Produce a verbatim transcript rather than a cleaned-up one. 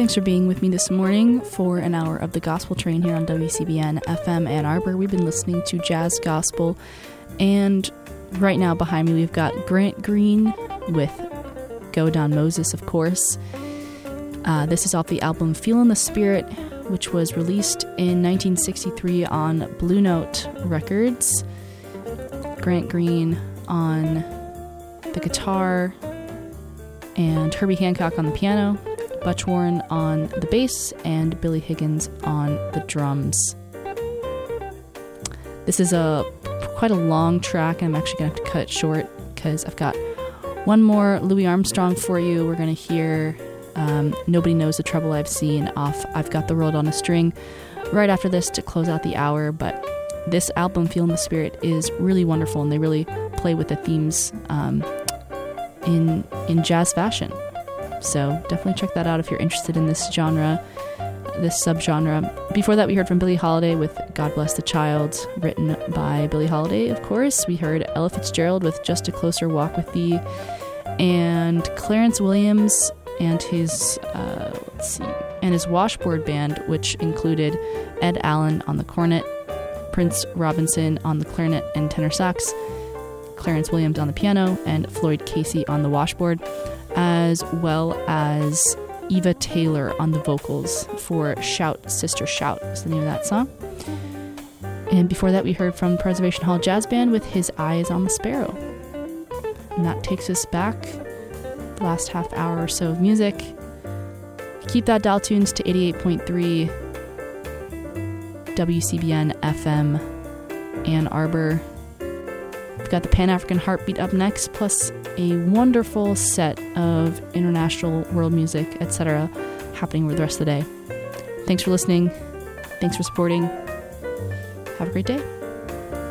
Thanks for being with me this morning for an hour of the Gospel Train here on W C B N F M Ann Arbor. We've been listening to jazz gospel, and right now behind me we've got Grant Green with Go Don Moses, of course. Uh, this is off the album Feelin' the Spirit, which was released in nineteen sixty-three on Blue Note Records. Grant Green on the guitar and Herbie Hancock on the piano, Butch Warren on the bass, and Billy Higgins on the drums. This is a quite a long track, and I'm actually going to have to cut it short because I've got one more Louis Armstrong for you. We're going to hear um, Nobody Knows the Trouble I've Seen off I've Got the World on a String right after this to close out the hour. But this album, Feelin' the Spirit, is really wonderful, and they really play with the themes um, in in jazz fashion. So definitely check that out if you're interested in this genre, this subgenre. Before that, we heard from Billie Holiday with God Bless the Child, written by Billie Holiday, of course. We heard Ella Fitzgerald with Just a Closer Walk with Thee, and Clarence Williams and his uh, let's see, and his Washboard Band, which included Ed Allen on the cornet, Prince Robinson on the clarinet and tenor sax, Clarence Williams on the piano, and Floyd Casey on the washboard, as well as Eva Taylor on the vocals for Shout, Sister Shout is the name of that song. And before that, we heard from Preservation Hall Jazz Band with His Eye is on the Sparrow. And that takes us back the last half hour or so of music. Keep that dial tuned to eighty-eight point three W C B N F M Ann Arbor. We've got the Pan-African Heartbeat up next, plus a wonderful set of international world music, et cetera, happening over the rest of the day. Thanks for listening. Thanks for supporting. Have a great day.